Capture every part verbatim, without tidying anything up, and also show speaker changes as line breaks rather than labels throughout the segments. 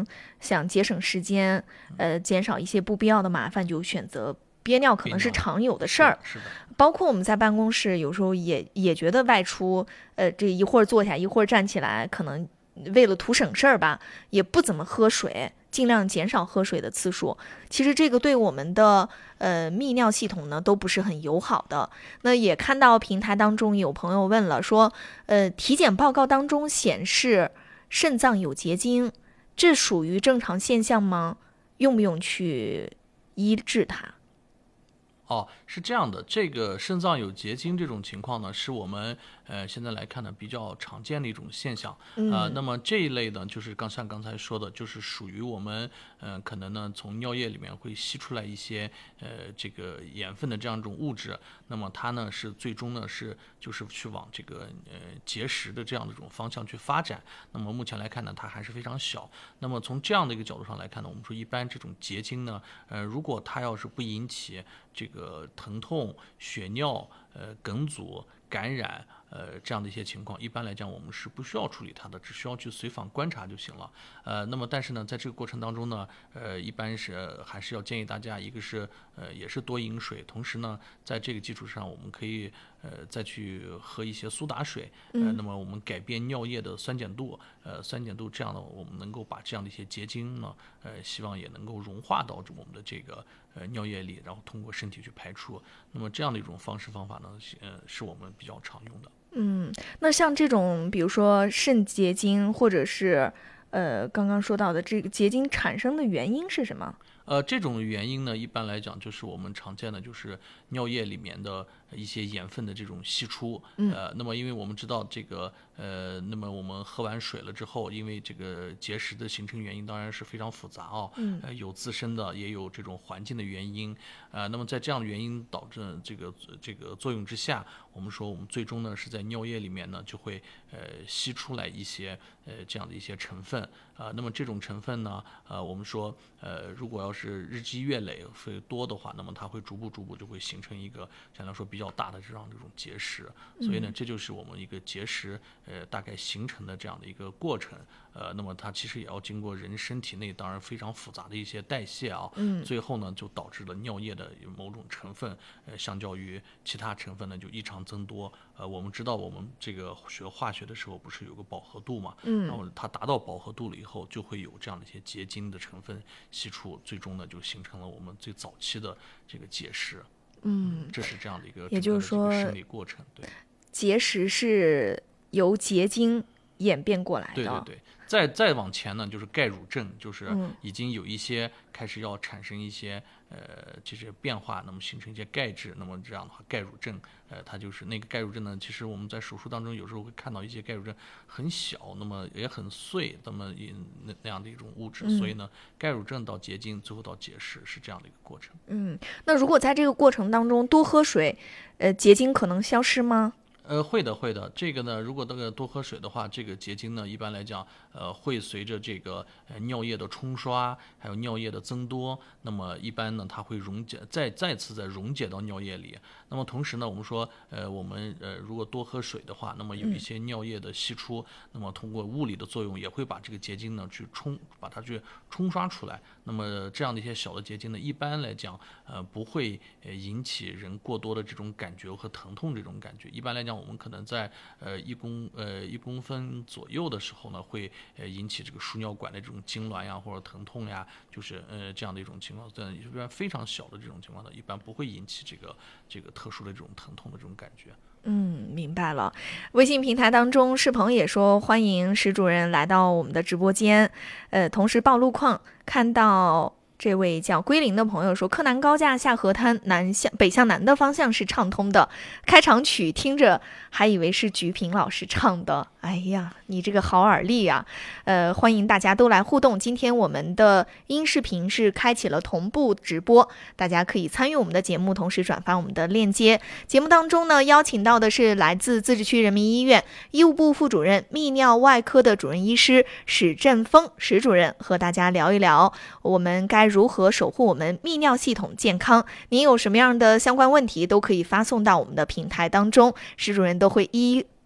想节省时间，呃，减少一些不必要的麻烦，就选择憋尿，可能是常有的事儿。
是的，
包括我们在办公室，有时候也也觉得外出，呃，这一会儿坐下，一会儿站起来，可能为了图省事儿吧，也不怎么喝水，尽量减少喝水的次数。其实这个对我们的呃泌尿系统呢都不是很友好的。那也看到平台当中有朋友问了，说，呃，体检报告当中显示肾脏有结晶，这属于正常现象吗？用不用去医治它？
哦，是这样的，这个肾脏有结晶这种情况呢，是我们呃现在来看呢比较常见的一种现象啊、
嗯
呃。那么这一类呢，就是刚像刚才说的，就是属于我们呃可能呢从尿液里面会吸出来一些呃这个盐分的这样一种物质，那么它呢是最终呢是就是去往这个呃结石的这样的一种方向去发展。那么目前来看呢，它还是非常小。那么从这样的一个角度上来看呢，我们说一般这种结晶呢，呃如果它要是不引起这个疼痛、血尿、呃梗阻、感染，呃这样的一些情况，一般来讲我们是不需要处理它的，只需要去随访观察就行了。呃，那么但是呢，在这个过程当中呢，呃，一般是、呃、还是要建议大家，一个是呃也是多饮水，同时呢，在这个基础上，我们可以呃再去喝一些苏打水，呃，那么我们改变尿液的酸碱度，呃，酸碱度这样呢，我们能够把这样的一些结晶呢，呃，希望也能够融化到我们的这个呃尿液里，然后通过身体去排出。那么这样的一种方式方法呢，呃，是我们比较常用的。
嗯，那像这种，比如说肾结晶，或者是呃刚刚说到的这个结晶产生的原因是什么？
呃，这种原因呢，一般来讲就是我们常见的，就是尿液里面的一些盐分的这种析出。呃，那么因为我们知道这个，呃，那么我们喝完水了之后，因为这个结石的形成原因当然是非常复杂哦。嗯。呃，有自身的，也有这种环境的原因。呃，那么在这样的原因导致这个这个作用之下，我们说我们最终呢是在尿液里面呢就会呃析出来一些呃这样的一些成分。啊、呃，那么这种成分呢，呃，我们说呃如果要是日积月累会多的话，那么它会逐步逐步就会形成一个相对来说比较大的这样这种结石。所以呢，这就是我们一个结石呃大概形成的这样的一个过程。呃，那么它其实也要经过人身体内当然非常复杂的一些代谢啊，嗯，最后呢就导致了尿液的某种成分，呃，相较于其他成分呢就异常增多。呃，我们知道我们这个学化学的时候不是有个饱和度嘛，嗯，然后它达到饱和度了以后，就会有这样的一些结晶的成分析出，最终呢就形成了我们最早期的这个结石。嗯，这是这样的一个
也就是说
生理过程。对，
结石是由结晶演变过来的。
对对对。再再往前呢，就是钙乳症，就是已经有一些开始要产生一些呃这些变化，那么形成一些钙质，那么这样的话钙乳症，呃，它就是那个钙乳症呢，其实我们在手术当中有时候会看到一些钙乳症很小，那么也很碎，那么那那样的一种物质，嗯、所以呢，钙乳症到结晶，最后到结石是这样的一个过程。
嗯，那如果在这个过程当中多喝水，呃，结晶可能消失吗？
呃，会的，会的。这个呢，如果这个多喝水的话，这个结晶呢，一般来讲，呃，会随着这个呃尿液的冲刷，还有尿液的增多，那么一般呢，它会溶解，再再次再溶解到尿液里。那么同时呢，我们说，呃，我们呃如果多喝水的话，那么有一些尿液的析出，嗯、那么通过物理的作用，也会把这个结晶呢去冲，把它去冲刷出来。那么这样的一些小的结晶呢，一般来讲，呃，不会呃引起人过多的这种感觉和疼痛这种感觉。一般来讲，我们可能在呃一公呃一公分左右的时候呢，会呃引起这个输尿管的这种痉挛呀或者疼痛呀，就是呃这样的一种情况。但一般非常小的这种情况呢，一般不会引起这个这个特殊的这种疼痛的这种感觉。
嗯，明白了。微信平台当中，世鹏也说欢迎石主任来到我们的直播间，呃，同时报路况，看到这位叫归零的朋友说，柯南高架下河滩南向北向南的方向是畅通的，开场曲听着还以为是菊萍老师唱的。哎呀，你这个好耳力啊！呃，欢迎大家都来互动。今天我们的音视频是开启了同步直播，大家可以参与我们的节目，同时转发我们的链接。节目当中呢，邀请到的是来自自治区人民医院医务部副主任、泌尿外科的主任医师史振峰史主任，和大家聊一聊我们该如何守护我们泌尿系统健康。您有什么样的相关问题，都可以发送到我们的平台当中，史主任都会一一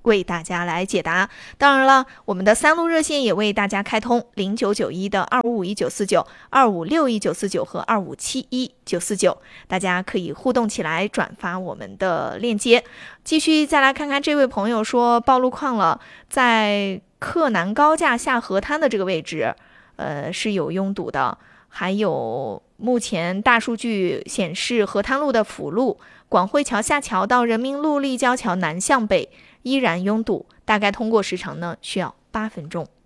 为大家来解答。当然了，我们的三路热线也为大家开通零九九一的二五五一九四九、二五六一九四九和二五七一九四九，大家可以互动起来，转发我们的链接。继续再来看看这位朋友说报路况了，在克南高架下河滩的这个位置，呃是有拥堵的，还有目前大数据显示河滩路的辅路、广汇桥下桥到人民路立交桥南向北依然拥堵，大概通过时长呢需要八分钟。